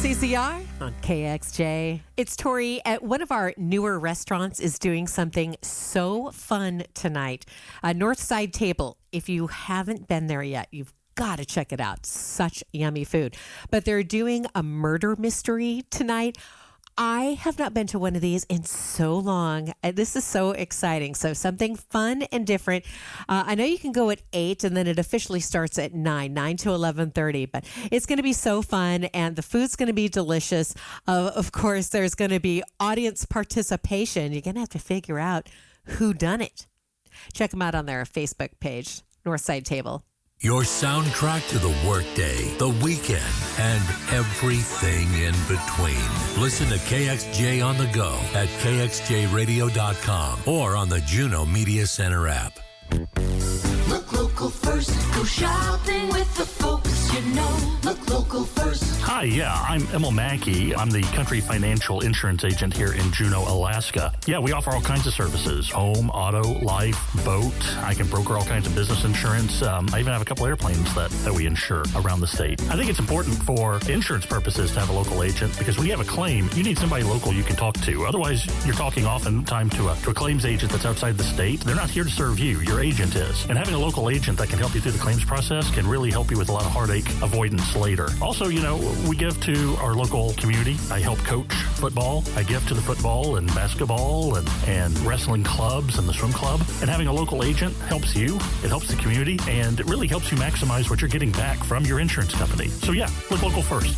CCR on KXJ. It's Tori. At one of our newer restaurants is doing something so fun tonight. Northside Table. If you haven't been there yet, you've got to check it out. Such yummy food. But they're doing a murder mystery tonight. I have not been to one of these in so long. This is so exciting. So something fun and different. I know you can go at 8 and then it officially starts at 9 to 11:30. But it's going to be so fun and the food's going to be delicious. Of course, there's going to be audience participation. You're going to have to figure out who done it. Check them out on their Facebook page, Northside Table. Your soundtrack to the workday, the weekend, and everything in between. Listen to KXJ on the go at kxjradio.com or on the Juno Media Center app. Look local first. Go shopping with the folks you know. Look local first. Hi, I'm Emil Mackey. I'm the country financial insurance agent here in Juneau, Alaska. Yeah, we offer all kinds of services. Home, auto, life, boat. I can broker all kinds of business insurance. I even have a couple airplanes that we insure around the state. I think it's important for insurance purposes to have a local agent because when you have a claim, you need somebody local you can talk to. Otherwise, you're talking oftentimes to a claims agent that's outside the state. They're not here to serve you. Your agent is. And having a local agent that can help you through the claims process can really help you with a lot of heartache avoidance later. Also, we give to our local community. I help coach football. I give to the football and basketball and wrestling clubs and the swim club. And having a local agent helps you. It helps the community. And it really helps you maximize what you're getting back from your insurance company. So look local first.